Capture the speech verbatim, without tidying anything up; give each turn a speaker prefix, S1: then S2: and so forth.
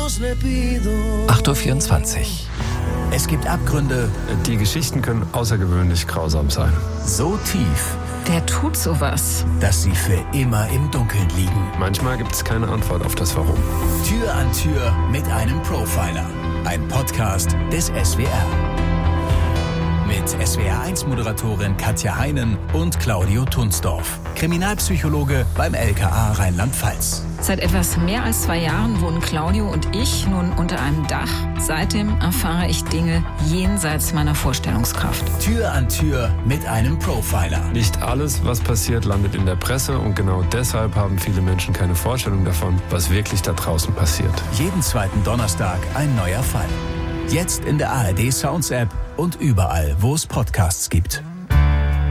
S1: acht Uhr vierundzwanzig.
S2: Es gibt Abgründe.
S3: Die Geschichten können außergewöhnlich grausam sein.
S2: So tief.
S4: Der tut sowas.
S2: Dass sie für immer im Dunkeln liegen.
S3: Manchmal gibt es keine Antwort auf das Warum.
S2: Tür an Tür mit einem Profiler. Ein Podcast des S W R. Mit S W R eins Moderatorin Katja Heinen und Claudio Tunsdorf. Kriminalpsychologe beim L K A Rheinland-Pfalz.
S4: Seit etwas mehr als zwei Jahren wohnen Claudio und ich nun unter einem Dach. Seitdem erfahre ich Dinge jenseits meiner Vorstellungskraft.
S2: Tür an Tür mit einem Profiler.
S3: Nicht alles, was passiert, landet in der Presse und genau deshalb haben viele Menschen keine Vorstellung davon, was wirklich da draußen passiert.
S2: Jeden zweiten Donnerstag ein neuer Fall. Jetzt in der A R D Sounds App und überall, wo es Podcasts gibt.